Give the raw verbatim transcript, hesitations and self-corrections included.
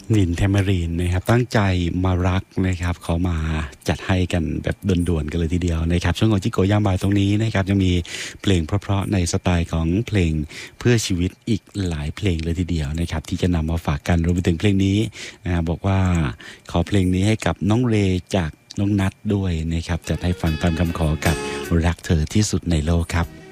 นินเทมเมรีนนะครับตั้งใจมารักนะครับขอมาจัดให้กันแบบด่วนๆกันเลยทีเดียวนะครับช่วงของจิโกะยามบ่ายตรงนี้นะครับยังมีเพลงเพราะๆในสไตล์ของเพลงเพื่อชีวิตอีกหลายเพลงเลยทีเดียวนะครับที่จะนำมาฝากกันรวมไปถึงเพลงนี้นะบอกว่าขอเพลงนี้ให้กับน้องเรจากน้องนัทด้วยนะครับจัดให้ฟังตามคำขอกับรักเธอที่สุดในโลกครับ